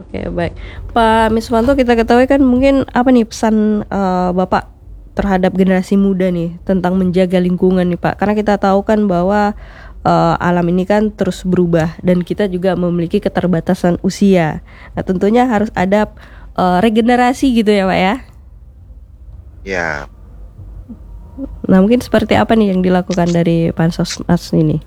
Oke, baik. Pak Miswanto, kita ketahui kan mungkin apa nih pesan Bapak terhadap generasi muda nih tentang menjaga lingkungan nih Pak? Karena kita tahu kan bahwa alam ini kan terus berubah dan kita juga memiliki keterbatasan usia. Nah, tentunya harus ada regenerasi gitu ya Pak ya? Ya, Nah, mungkin seperti apa nih yang dilakukan dari Pansosmas ini?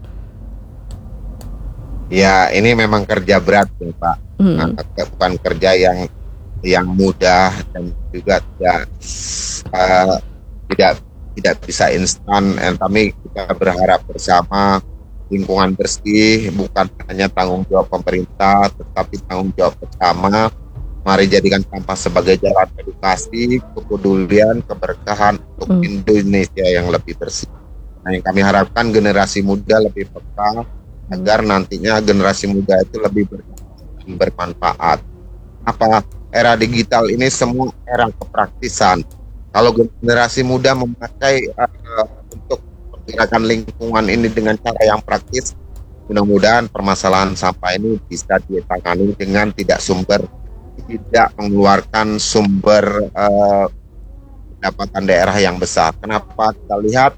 ya ini memang kerja berat ya Pak. Hmm. Bukan kerja yang mudah dan juga eh, tidak tidak bisa instan. Tapi kita berharap bersama lingkungan bersih bukan hanya tanggung jawab pemerintah, tetapi tanggung jawab bersama. Mari jadikan sampah sebagai jalan edukasi, kepedulian, keberkahan untuk Indonesia yang lebih bersih. Nah, yang kami harapkan generasi muda lebih peka agar nantinya generasi muda itu lebih bermanfaat. Apa era digital ini semua era kepraktisan. Kalau generasi muda memakai untuk pergerakan lingkungan ini dengan cara yang praktis, mudah-mudahan permasalahan sampah ini bisa ditangani dengan tidak mengeluarkan sumber pendapatan daerah yang besar. Kenapa kita lihat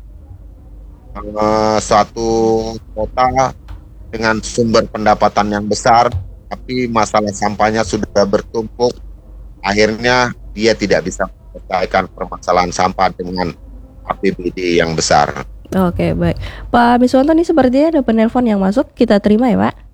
suatu kota dengan sumber pendapatan yang besar, tapi masalah sampahnya sudah bertumpuk, akhirnya dia tidak bisa menyelesaikan permasalahan sampah dengan APBD yang besar. Oke, baik. Pak Miswanto, nih sepertinya ada penelpon yang masuk, kita terima ya Pak?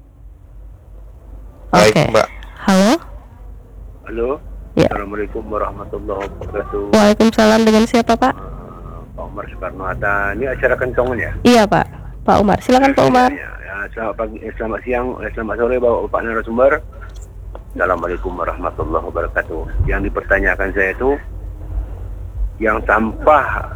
Baik, Oke. Mbak. Halo? Halo, Ya. Assalamualaikum warahmatullahi wabarakatuh. Waalaikumsalam, dengan siapa Pak? Pak Umar Soekarno Hatta. Ini acara kentongan ya? Iya Pak, Pak Umar. Silakan Pak Umar. Selamat pagi, selamat siang, selamat sore Bapak narasumber. Assalamualaikum warahmatullahi wabarakatuh. Yang dipertanyakan saya itu, yang sampah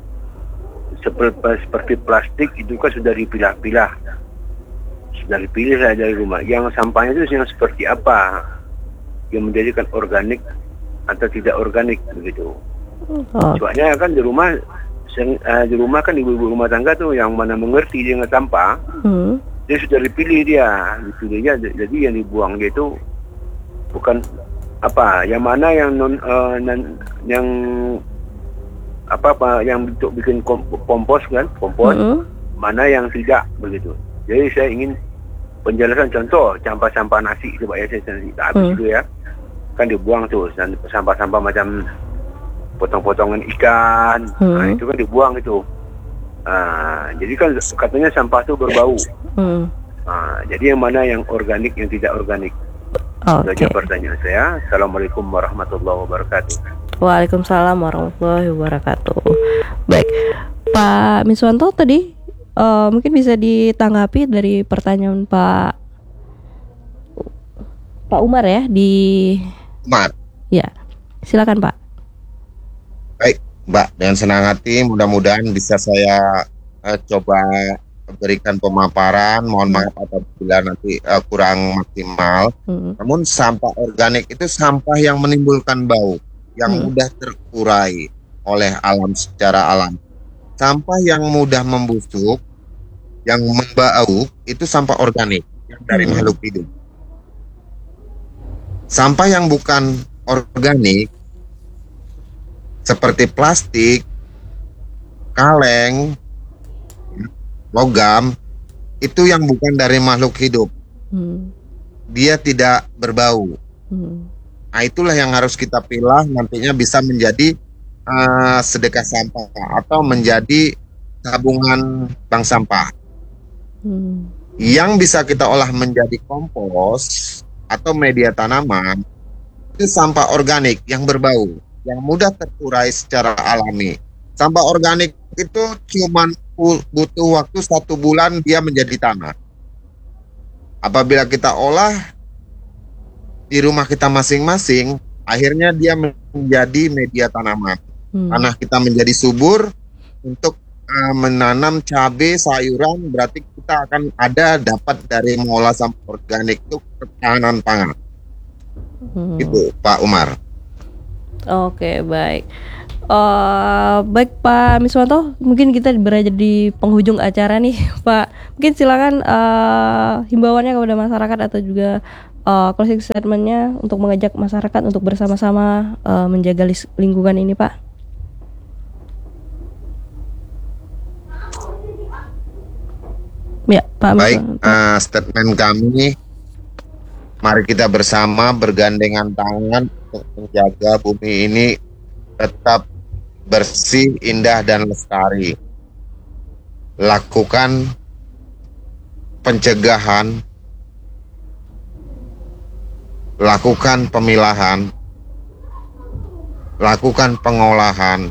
seperti plastik itu kan sudah dipilah-pilah. Sudah dipilih saya dari rumah. Yang sampahnya itu yang seperti apa? Yang menjadikan organik atau tidak organik begitu. Soalnya kan di rumah kan ibu-ibu rumah tangga tuh yang mana mengerti dengan sampah, dia sudah dipilihnya, jadi yang dibuang dia itu bukan apa, yang mana yang yang untuk bikin kompos, mana yang tidak begitu. Jadi saya ingin penjelasan contoh sampah-sampah nasi itu Pak ya, saya habis itu ya. Kan dibuang tuh sampah-sampah macam potong-potongan ikan, nah, itu kan dibuang itu. Jadi kan katanya sampah itu berbau. Jadi yang mana yang organik, yang tidak organik. Itu aja pertanyaan saya. Assalamualaikum warahmatullahi wabarakatuh. Waalaikumsalam warahmatullahi wabarakatuh. Baik, Pak Miswanto tadi mungkin bisa ditanggapi dari pertanyaan Pak Umar ya di Umar. Ya, silakan Pak. Baik, Mbak, dengan senang hati mudah-mudahan bisa saya coba berikan pemaparan. Mohon maaf apabila nanti kurang maksimal. Namun sampah organik itu sampah yang menimbulkan bau, yang mudah terurai oleh alam secara alam. Sampah yang mudah membusuk, yang membau, itu sampah organik yang dari makhluk hidup. Sampah yang bukan organik seperti plastik, kaleng, logam, itu yang bukan dari makhluk hidup. Dia tidak berbau. Nah, itulah yang harus kita pilah, nantinya bisa menjadi sedekah sampah atau menjadi tabungan bank sampah. Yang bisa kita olah menjadi kompos atau media tanaman, itu sampah organik yang berbau, yang mudah terurai secara alami. Sampah organik itu cuma butuh waktu 1 bulan dia menjadi tanah. Apabila kita olah di rumah kita masing-masing, akhirnya dia menjadi media tanaman. Tanah kita menjadi subur untuk menanam cabai, sayuran, berarti kita akan dapat dari mengolah sampah organik itu ketahanan pangan. Itu Pak Umar. Oke, baik. Baik Pak Miswanto, mungkin kita berada di penghujung acara nih Pak. Mungkin silakan himbauannya kepada masyarakat atau juga closing statementnya untuk mengajak masyarakat untuk bersama-sama menjaga lingkungan ini, Pak? Ya, Pak. Baik, statement kami, mari kita bersama bergandengan tangan untuk menjaga bumi ini tetap bersih, indah, dan lestari. Lakukan pencegahan, lakukan pemilahan, lakukan pengolahan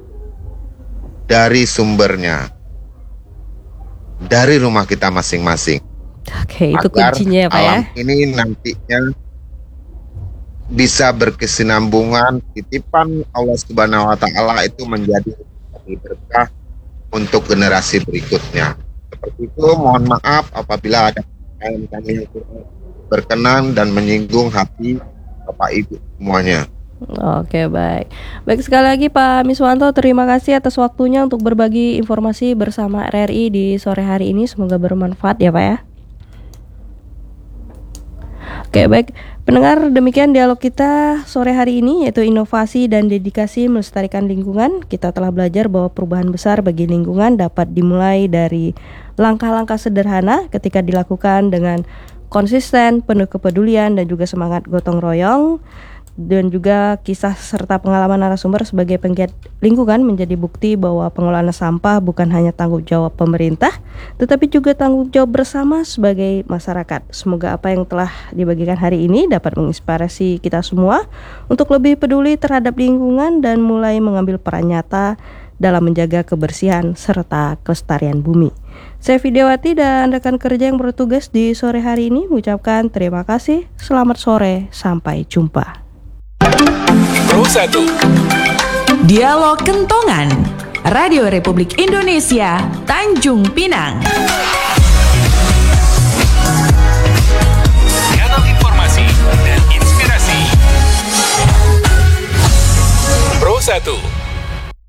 dari sumbernya, dari rumah kita masing-masing. Oke, itu agar kuncinya ya, Pak, alam ya. ini nantinya bisa berkesinambungan. Titipan Allah Subhanahu wa Ta'ala itu menjadi berkah untuk generasi berikutnya. Seperti itu, mohon maaf apabila ada yang kami berkenan dan menyinggung hati Bapak Ibu semuanya. Oke, baik. Baik, sekali lagi Pak Miswanto, terima kasih atas waktunya untuk berbagi informasi bersama RRI di sore hari ini. Semoga bermanfaat ya, Pak, ya. Oke, baik. Pendengar, demikian dialog kita sore hari ini, yaitu inovasi dan dedikasi melestarikan lingkungan. Kita telah belajar bahwa perubahan besar bagi lingkungan dapat dimulai dari langkah-langkah sederhana ketika dilakukan dengan konsisten, penuh kepedulian, dan juga semangat gotong royong. Dan juga kisah serta pengalaman narasumber sebagai penggiat lingkungan menjadi bukti bahwa pengelolaan sampah bukan hanya tanggung jawab pemerintah, tetapi juga tanggung jawab bersama sebagai masyarakat. Semoga apa yang telah dibagikan hari ini dapat menginspirasi kita semua untuk lebih peduli terhadap lingkungan dan mulai mengambil peran nyata dalam menjaga kebersihan serta kelestarian bumi. Saya Vidyawati dan rekan kerja yang bertugas di sore hari ini mengucapkan terima kasih, selamat sore, sampai jumpa. Pro 1 Dialog Kentongan Radio Republik Indonesia Tanjung Pinang.